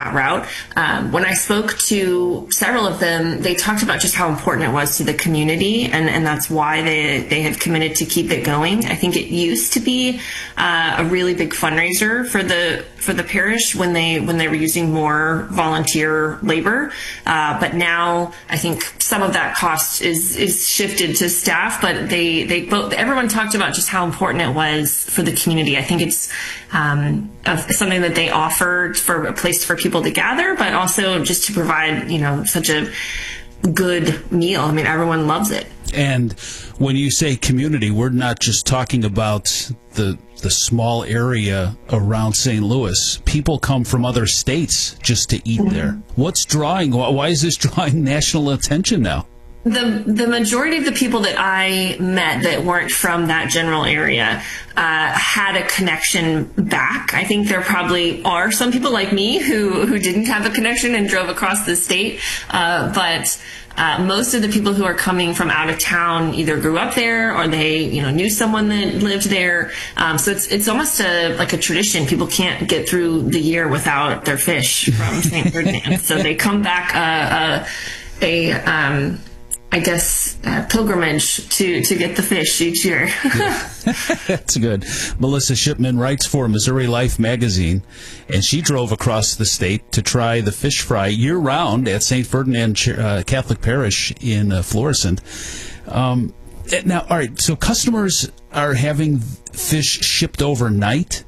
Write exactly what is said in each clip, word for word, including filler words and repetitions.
that route. Um, when I spoke to several of them, they talked about just how important it was to the community, and, and that's why they they have committed to keep it going. I think it used to be uh, a really big fundraiser for the for the parish when they when they were using more volunteer labor, uh, but now I think some of that cost is is shifted to staff. But they they both everyone talked about just how important it was for the community. I think it's um, something that they offered for a place for people to gather, but also just to provide, you know, such a good meal. I mean, everyone loves it. And when you say community, we're not just talking about the the small area around Saint Louis. People come from other states just to eat mm-hmm. there. What's drawing? Why is this drawing national attention now? The the majority of the people that I met that weren't from that general area uh, had a connection back. I think there probably are some people like me who, who didn't have a connection and drove across the state, uh, but uh, most of the people who are coming from out of town either grew up there or they, you know, knew someone that lived there. Um, so it's it's almost a like a tradition. People can't get through the year without their fish from Saint Ferdinand, so they come back uh, uh, a. Um, I guess, uh, pilgrimage to, to get the fish each year. Yeah. That's good. Melissa Shipman writes for Missouri Life magazine, and she drove across the state to try the fish fry year-round at Saint Ferdinand uh, Catholic Parish in uh, Florissant. Um, now, all right, so customers are having fish shipped overnight?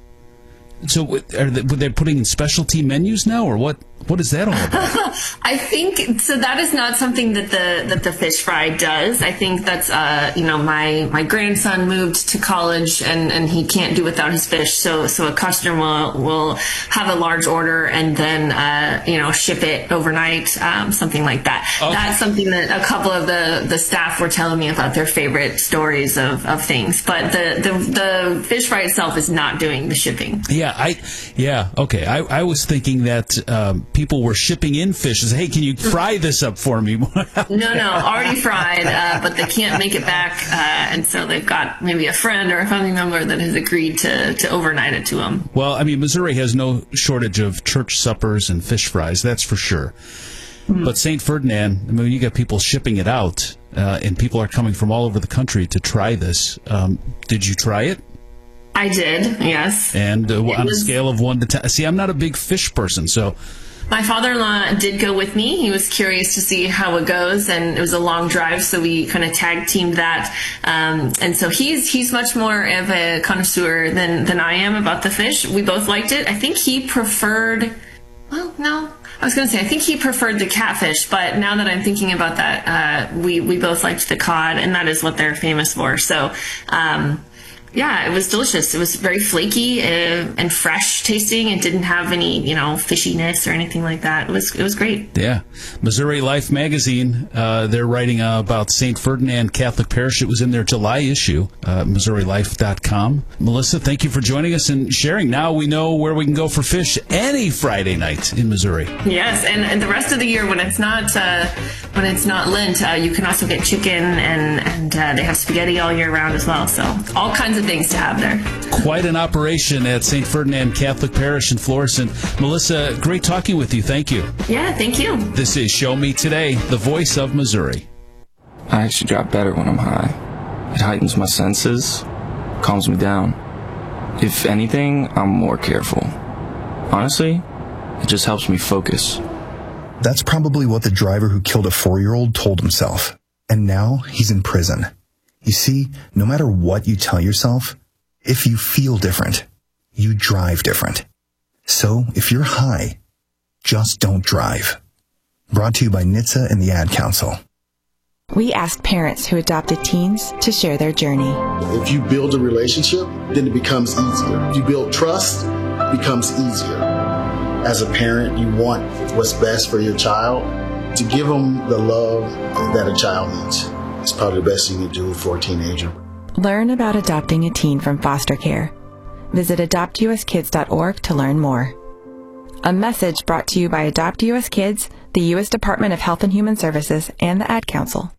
So are they, were they putting in specialty menus now, or what? What is that all about? I think so. That is not something that the that the fish fry does. I think that's uh you know my my grandson moved to college and, and he can't do without his fish. So so a customer will will have a large order and then uh you know ship it overnight, um, something like that. Okay. That's something that a couple of the, the staff were telling me about their favorite stories of, of things. But the, the the fish fry itself is not doing the shipping. Yeah, I yeah okay. I, I was thinking that. Um, people were shipping in fish and say, hey, can you fry this up for me? no, no, already fried, uh, but they can't make it back, uh, and so they've got maybe a friend or a family member that has agreed to, to overnight it to them. Well, I mean, Missouri has no shortage of church suppers and fish fries, that's for sure. Mm-hmm. But Saint Ferdinand, I mean, you got people shipping it out, uh, and people are coming from all over the country to try this. Um, did you try it? I did, yes. And uh, on was... a scale of one to ten, see, I'm not a big fish person, so... My father-in-law did go with me. He was curious to see how it goes, and it was a long drive, so we kind of tag-teamed that. Um, and so he's he's much more of a connoisseur than, than I am about the fish. We both liked it. I think he preferred, well, no, I was going to say, I think he preferred the catfish, but now that I'm thinking about that, uh, we, we both liked the cod, and that is what they're famous for. So, um, yeah, it was delicious. It was very flaky uh, and fresh tasting. It didn't have any, you know, fishiness or anything like that. It was it was great. Yeah. Missouri Life magazine, uh, they're writing uh, about Saint Ferdinand Catholic Parish. It was in their July issue, uh, missouri life dot com. Melissa, thank you for joining us and sharing. Now we know where we can go for fish any Friday night in Missouri. Yes, and, and the rest of the year when it's not uh, when it's not Lent, uh, you can also get chicken, and, and uh, they have spaghetti all year round as well. So all kinds of things to have there. Quite an operation at Saint Ferdinand Catholic Parish in Florissant. Melissa, great talking with you. Thank you. Yeah, thank you. This is Show Me Today, the voice of Missouri. I actually drop better when I'm high. It heightens my senses, calms me down. If anything, I'm more careful. Honestly, it just helps me focus. That's probably what the driver who killed a four-year-old told himself. And now he's in prison. You see, no matter what you tell yourself, if you feel different, you drive different. So if you're high, just don't drive. Brought to you by N H T S A and the Ad Council. We asked parents who adopted teens to share their journey. If you build a relationship, then it becomes easier. If you build trust, it becomes easier. As a parent, you want what's best for your child. To give them the love that a child needs. It's probably the best thing you can do for a teenager. Learn about adopting a teen from foster care. Visit adopt u s kids dot org to learn more. A message brought to you by Adopt U S Kids, the U S Department of Health and Human Services, and the Ad Council.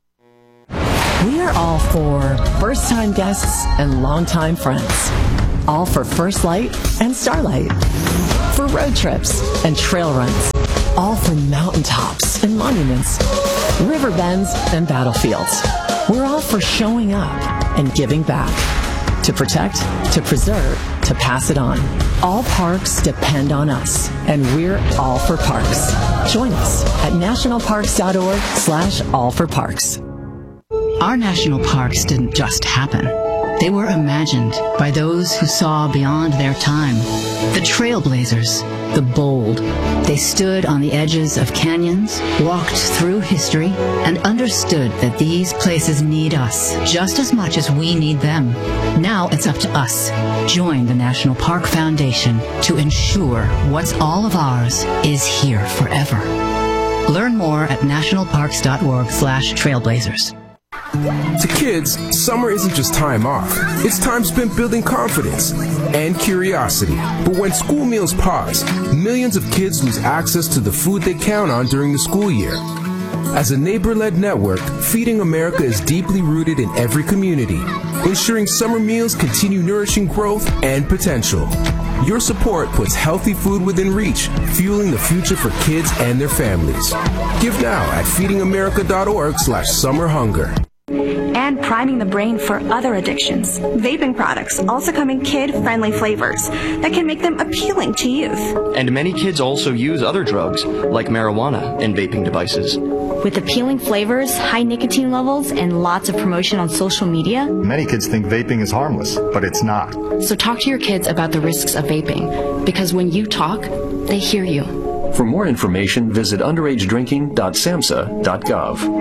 We are all for first-time guests and longtime friends. All for First Light and Starlight. For road trips and trail runs. all for mountaintops and monuments, river bends and battlefields. We're all for showing up and giving back. To protect, to preserve, to pass it on. All parks depend on us, and we're all for parks. Join us at nationalparks.org slash all for parks. Our national parks didn't just happen. They were imagined by those who saw beyond their time. The trailblazers, the bold. They stood on the edges of canyons, walked through history, and understood that these places need us just as much as we need them. Now it's up to us. Join the National Park Foundation to ensure what's all of ours is here forever. Learn more at nationalparks.org slash trailblazers. To kids, summer isn't just time off. It's time spent building confidence and curiosity. But when school meals pause, millions of kids lose access to the food they count on during the school year. As a neighbor-led network, Feeding America is deeply rooted in every community, ensuring summer meals continue nourishing growth and potential. Your support puts healthy food within reach, fueling the future for kids and their families. Give now at feedingamerica.org slash summer hunger. And priming the brain for other addictions. Vaping products also come in kid-friendly flavors that can make them appealing to youth. And many kids also use other drugs, like marijuana, in vaping devices. With appealing flavors, high nicotine levels, and lots of promotion on social media, many kids think vaping is harmless, but it's not. So talk to your kids about the risks of vaping, because when you talk, they hear you. For more information, visit underage drinking dot samhsa dot gov.